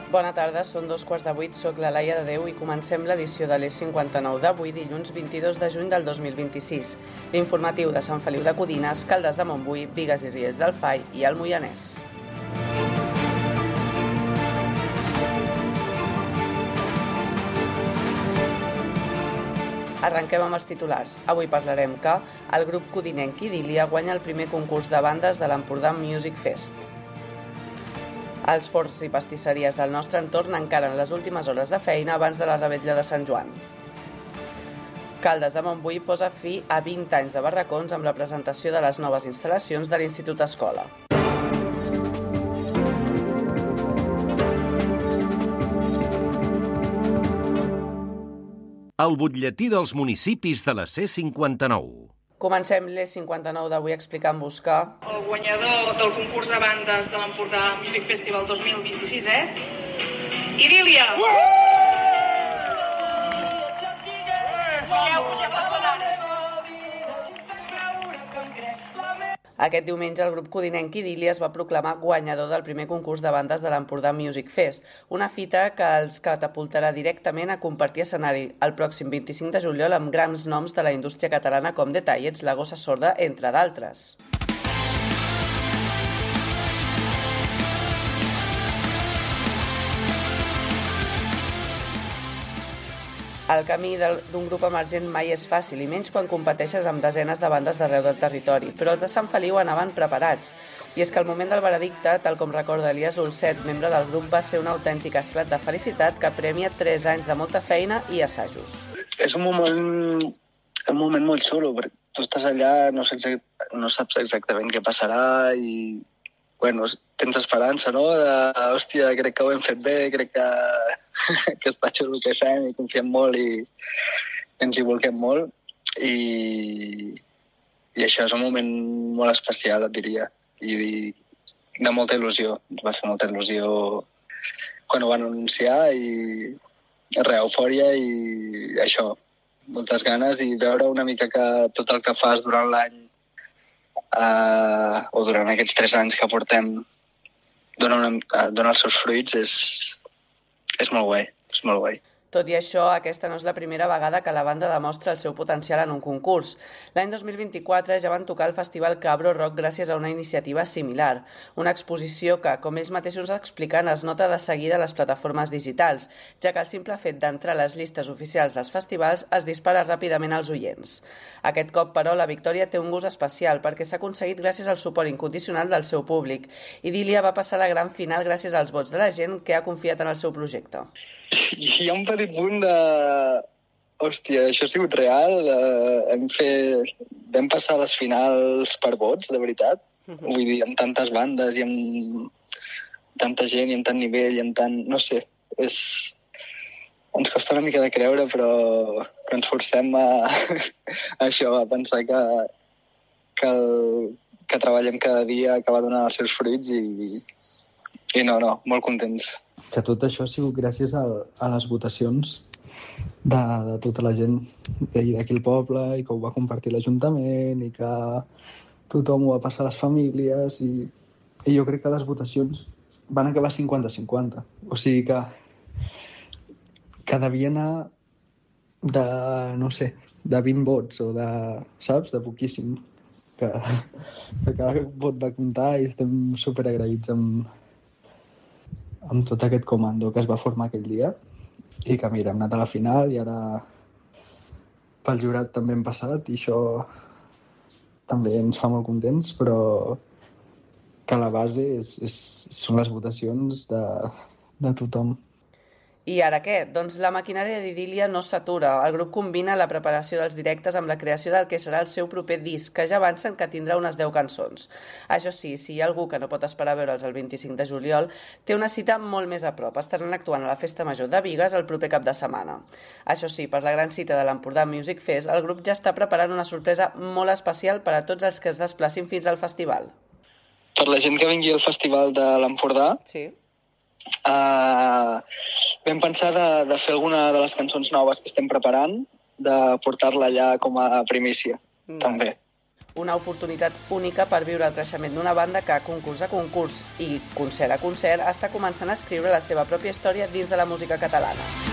Bona tarda, són 2:15, soc la Laia de Déu i comencem l'edició de l'E59 d'avui, dilluns 22 de juny del 2026. L'informatiu de Sant Feliu de Codines, Caldes de Montbui, Bigues i Riells del Fai i el Moianès. Arrenquem amb els titulars. Avui parlarem que el grup codinenc Idília guanya el primer concurs de bandes de l'Empordà Music Fest. Els forns i pastisseries del nostre entorn encaren les últimes hores de feina abans de la revetlla de Sant Joan. Caldes de Montbui posa fi a 20 anys de barracons amb la presentació de les noves instal·lacions de l'Institut Escola. El butlletí dels municipis de la C59. Comencem l'E59 d'avui explicant-vos que el guanyador del concurs de bandes de l'Empordà Music Festival 2026 és Idília! Aquest diumenge el grup codinenc Idília es va proclamar guanyador del primer concurs de bandes de l'Empordà Music Fest, una fita que els catapultarà directament a compartir escenari el pròxim 25 de juliol amb grans noms de la indústria catalana com The Tallets, La Gossa Sorda, entre d'altres. El camí d'un grup emergent mai és fàcil, i menys quan competeixes amb desenes de bandes d'arreu del territori. Però els de Sant Feliu anaven preparats. I és que el moment del veredicte, tal com recorda Elias Ulcet, membre del grup, va ser un autèntic esclat de felicitat que premia 3 anys de molta feina i assajos. És un moment molt xulo, perquè tu estàs allà, no saps exactament què passarà i bueno, tens esperança, no? Hòstia, crec que ho hem fet bé, crec que està xulo el que fem i confiem molt i ens hi volquem molt. I això és un moment molt especial, et diria, i de molta il·lusió. Ens va fer molta il·lusió quan ho van anunciar i eufòria i això, moltes ganes i veure una mica que tot el que fas durant l'any o durant aquests 3 anys que portem dona els seus fruits és molt guai, és molt guai. Tot i això, aquesta no és la primera vegada que la banda demostra el seu potencial en un concurs. L'any 2024 ja van tocar al Festival Cabro Rock gràcies a una iniciativa similar, una exposició que, com ells mateixos expliquen, es nota de seguida a les plataformes digitals, ja que el simple fet d'entrar a les llistes oficials dels festivals es dispara ràpidament als oients. Aquest cop, però, la victòria té un gust especial perquè s'ha aconseguit gràcies al suport incondicional del seu públic. Idília va passar a la gran final gràcies als vots de la gent que ha confiat en el seu projecte. Hi ha un petit punt de... Hòstia, això ha sigut real. Vam passar les finals per vots, de veritat. Vull dir, amb tantes bandes i amb tanta gent i amb tant nivell i amb tant... No sé, ens costa una mica de creure, però ens forcem a pensar que treballem cada dia, que va donar els seus fruits i no, molt contents. Que tot això ha sigut gràcies a les votacions de tota la gent d'aquí al poble i que ho va compartir l'Ajuntament i que tothom ho va passar a les famílies i jo crec que les votacions van acabar 50-50. O sigui que devia anar de, no sé, de 20 vots o de, saps, de poquíssim. Que cada vot va comptar i estem superagraïts amb tot aquest comando que es va formar aquell dia i que, mira, hem anat a la final i ara pel jurat també hem passat i això també ens fa molt contents, però que la base són les votacions de tothom. I ara què? Doncs la maquinària d'Idília no s'atura. El grup combina la preparació dels directes amb la creació del que serà el seu proper disc, que ja avancen que tindrà unes 10 cançons. Això sí, si hi ha algú que no pot esperar a veure'ls el 25 de juliol, té una cita molt més a prop. Estaran actuant a la Festa Major de Bigues el proper cap de setmana. Això sí, per la gran cita de l'Empordà Music Fest, el grup ja està preparant una sorpresa molt especial per a tots els que es desplacin fins al festival. Per la gent que vingui al Festival de l'Empordà, sí. Vam pensar de fer alguna de les cançons noves que estem preparant, de portar-la allà com a primícia, també. una oportunitat única per viure el creixement d'una banda que, concurs a concurs i concert a concert, està començant a escriure la seva pròpia història dins de la música catalana.